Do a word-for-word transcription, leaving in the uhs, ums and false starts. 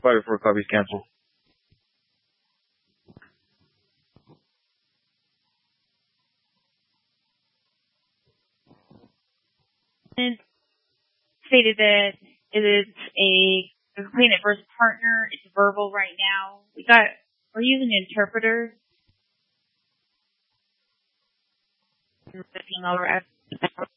Fire for copies cancel. And stated that it is a complainant versus partner. It's verbal right now. We got, we're using an interpreter. Looking over at